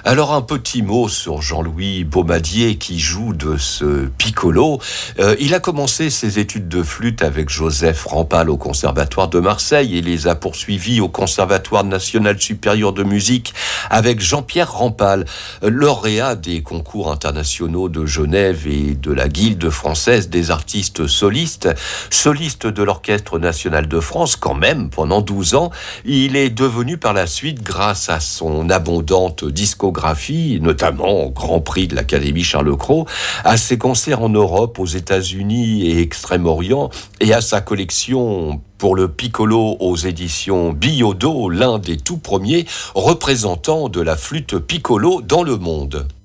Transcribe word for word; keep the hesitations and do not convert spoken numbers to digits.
Alors un petit mot sur Jean-Louis Baumadier qui joue de ce piccolo. Euh, il a commencé ses études de flûte avec Joseph Rampal au Conservatoire de Marseille et les a poursuivis au Conservatoire national supérieur de musique avec Jean-Pierre Rampal, lauréat des concours internationaux de Genève et de la Guilde française des artistes solistes, soliste de l'Orchestre national de France quand même pendant douze ans. Il est devenu par la suite, grâce à son abondante discographie, notamment au Grand Prix de l'Académie Charles-Cros, à ses concerts en Europe, aux États-Unis et Extrême-Orient, et à sa collection pour le piccolo aux éditions Billaudot, l'un des tout premiers représentants de la flûte piccolo dans le monde.